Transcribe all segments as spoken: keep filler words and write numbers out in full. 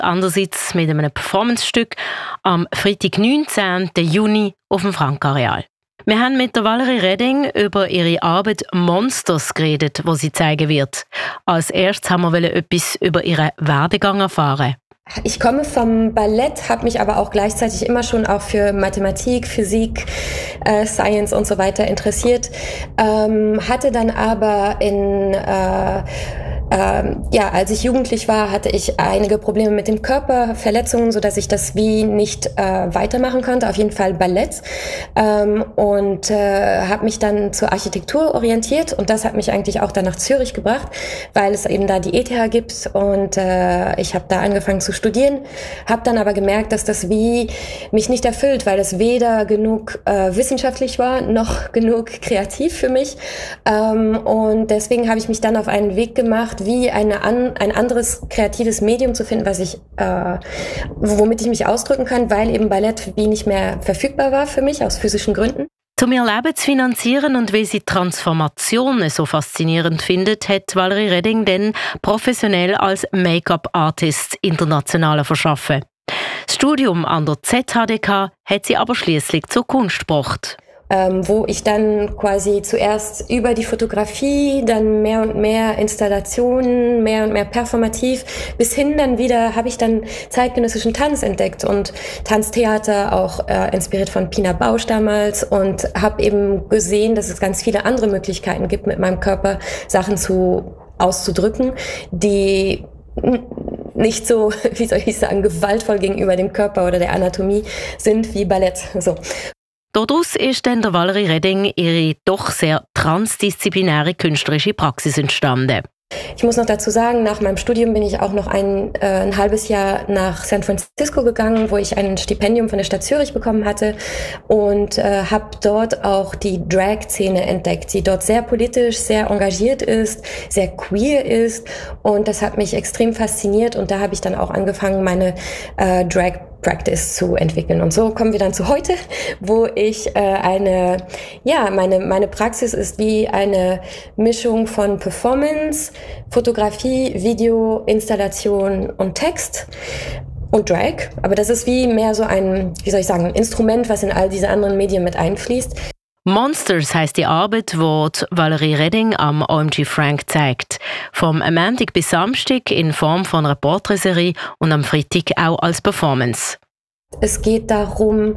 andererseits mit einem Performancestück am Freitag, neunzehnten Juni auf dem Frank-Areal. Wir haben mit der Valerie Redding über ihre Arbeit «Monsters» geredet, die sie zeigen wird. Als erstes haben wir etwas über ihren Werdegang erfahren. Ich komme vom Ballett, habe mich aber auch gleichzeitig immer schon auch für Mathematik, Physik, äh, Science und so weiter interessiert. Ähm, hatte dann aber in äh, Ähm, ja, als ich jugendlich war, hatte ich einige Probleme mit dem Körper, Verletzungen, so dass ich das wie nicht äh, weitermachen konnte. Auf jeden Fall Ballett ähm, und äh, habe mich dann zur Architektur orientiert und das hat mich eigentlich auch dann nach Zürich gebracht, weil es eben da die E T H gibt und äh, ich habe da angefangen zu studieren, habe dann aber gemerkt, dass das wie mich nicht erfüllt, weil es weder genug äh, wissenschaftlich war noch genug kreativ für mich ähm, und deswegen habe ich mich dann auf einen Weg gemacht, wie eine an, ein anderes kreatives Medium zu finden, was ich, äh, womit ich mich ausdrücken kann, weil eben Ballett wie nicht mehr verfügbar war für mich aus physischen Gründen. Um ihr Leben zu finanzieren und weil sie Transformationen so faszinierend findet, hat Valerie Redding dann professionell als Make-up-Artist international verschaffen. Das Studium an der Z H D K hat sie aber schließlich zur Kunst gebracht. Ähm, wo ich dann quasi zuerst über die Fotografie, dann mehr und mehr Installationen, mehr und mehr performativ, bis hin dann wieder habe ich dann zeitgenössischen Tanz entdeckt und Tanztheater, auch äh, inspiriert von Pina Bausch damals und habe eben gesehen, dass es ganz viele andere Möglichkeiten gibt, mit meinem Körper Sachen zu auszudrücken, die nicht so, wie soll ich sagen, gewaltvoll gegenüber dem Körper oder der Anatomie sind wie Ballett. So. Daraus ist dann der Valerie Redding ihre doch sehr transdisziplinäre künstlerische Praxis entstanden. Ich muss noch dazu sagen, nach meinem Studium bin ich auch noch ein, äh, ein halbes Jahr nach San Francisco gegangen, wo ich ein Stipendium von der Stadt Zürich bekommen hatte und äh, habe dort auch die Drag-Szene entdeckt, die dort sehr politisch, sehr engagiert ist, sehr queer ist und das hat mich extrem fasziniert und da habe ich dann auch angefangen, meine äh, Drag Practice zu entwickeln. Und so kommen wir dann zu heute, wo ich äh, eine, ja, meine, meine Praxis ist wie eine Mischung von Performance, Fotografie, Video, Installation und Text und Drag. Aber das ist wie mehr so ein, wie soll ich sagen, ein Instrument, was in all diese anderen Medien mit einfließt. «Monsters» heisst die Arbeit, die Valerie Redding am O M G Frank zeigt. Vom Montag bis Samstag in Form von einer Porträtserie und am Freitag auch als Performance. Es geht darum,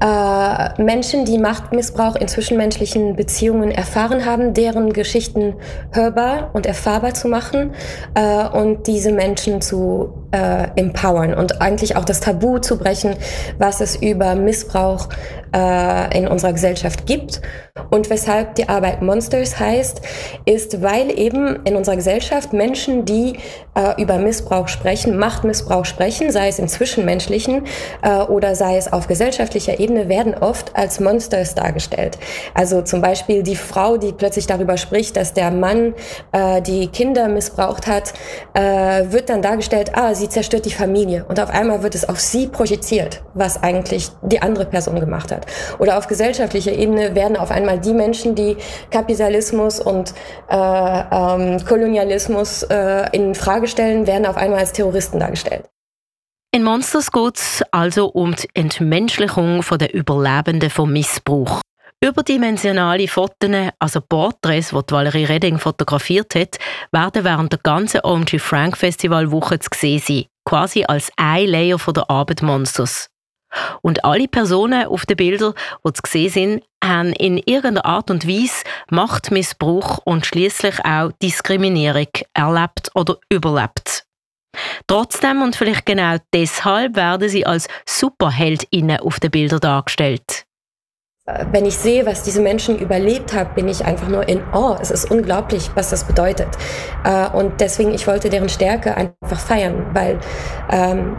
äh, Menschen, die Machtmissbrauch in zwischenmenschlichen Beziehungen erfahren haben, deren Geschichten hörbar und erfahrbar zu machen äh, und diese Menschen zu äh, empowern und eigentlich auch das Tabu zu brechen, was es über Missbrauch äh, in unserer Gesellschaft gibt. Und weshalb die Arbeit Monsters heißt, ist, weil eben in unserer Gesellschaft Menschen, die äh, über Missbrauch sprechen, Machtmissbrauch sprechen, sei es im Zwischenmenschlichen äh, oder sei es auf gesellschaftlicher Ebene, werden oft als Monsters dargestellt. Also zum Beispiel die Frau, die plötzlich darüber spricht, dass der Mann äh, die Kinder missbraucht hat, äh, wird dann dargestellt, ah, sie zerstört die Familie. Und auf einmal wird es auf sie projiziert, was eigentlich die andere Person gemacht hat. Oder auf gesellschaftlicher Ebene werden auf einmal die Menschen, die Kapitalismus und äh, ähm, Kolonialismus äh, in Frage stellen, werden auf einmal als Terroristen dargestellt. In «Monsters» geht es also um die Entmenschlichung der Überlebenden von Missbrauch. Überdimensionale Fotos, also Porträts, die Valerie Redding fotografiert hat, werden während der ganzen O M G Frank Festivalwoche zu sehen sein, quasi als ein Layer von der Arbeit «Monsters». Und alle Personen auf den Bildern, die zu sehen sind, haben in irgendeiner Art und Weise Machtmissbrauch und schließlich auch Diskriminierung erlebt oder überlebt. Trotzdem und vielleicht genau deshalb werden sie als SuperheldInnen auf den Bildern dargestellt. Wenn ich sehe, was diese Menschen überlebt haben, bin ich einfach nur in Awe. Es ist unglaublich, was das bedeutet. Und deswegen, ich wollte deren Stärke einfach feiern, weil ähm,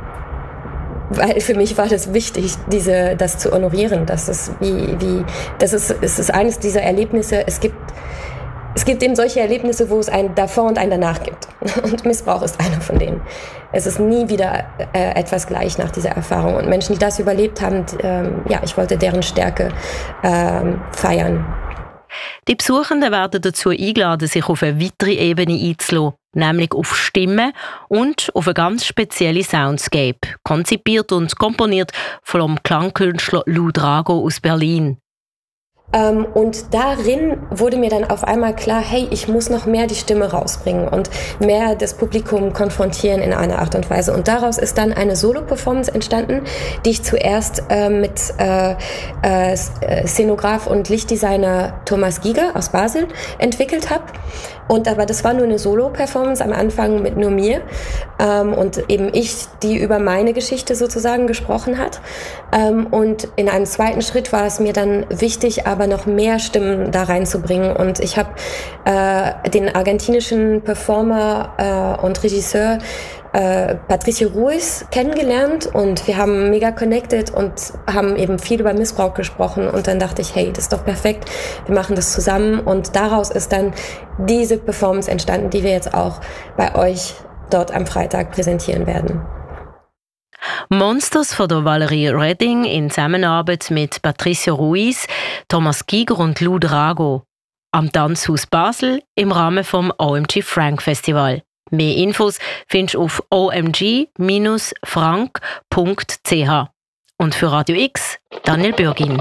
Weil für mich war das wichtig, diese, das zu honorieren. Das ist wie, wie, das ist, es ist eines dieser Erlebnisse. Es gibt, es gibt eben solche Erlebnisse, wo es ein davor und ein danach gibt. Und Missbrauch ist einer von denen. Es ist nie wieder äh, etwas gleich nach dieser Erfahrung. Und Menschen, die das überlebt haben, ähm, ja, ich wollte deren Stärke ähm, feiern. Die Besuchenden werden dazu eingeladen, sich auf eine weitere Ebene einzulassen. nämlich auf Stimmen und auf eine ganz spezielle Soundscape, konzipiert und komponiert vom Klangkünstler Lou Drago aus Berlin. Ähm, und darin wurde mir dann auf einmal klar, hey, ich muss noch mehr die Stimme rausbringen und mehr das Publikum konfrontieren in einer Art und Weise. Und daraus ist dann eine Solo-Performance entstanden, die ich zuerst äh, mit äh, äh, Szenograf und Lichtdesigner Thomas Giger aus Basel entwickelt habe. Und aber das war nur eine Solo-Performance am Anfang mit nur mir ähm, und eben ich, die über meine Geschichte sozusagen gesprochen hat. Ähm, und in einem zweiten Schritt war es mir dann wichtig, aber noch mehr Stimmen da reinzubringen. Und ich habe äh, den argentinischen Performer äh, und Regisseur äh, Patricio Ruiz kennengelernt und wir haben mega connected und haben eben viel über Missbrauch gesprochen. Und dann dachte ich, hey, das ist doch perfekt, wir machen das zusammen. Und daraus ist dann diese Performance entstanden, die wir jetzt auch bei euch dort am Freitag präsentieren werden. Monsters von der Valerie Redding in Zusammenarbeit mit Patricio Ruiz, Thomas Giger und Lou Drago am Tanzhaus Basel im Rahmen vom O M G Frank Festival. Mehr Infos findest du auf o m g dash frank punkt c h. Und für Radio X, Daniel Bürgin.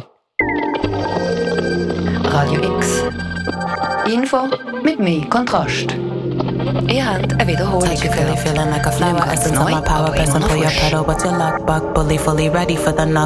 Radio X. Info mit mehr Kontrast. Ihr habt eine Wiederholung gehört. Feeling like a flower, essence of my power, pressing for your pedal, but your lockbox, bully fully ready for the knock.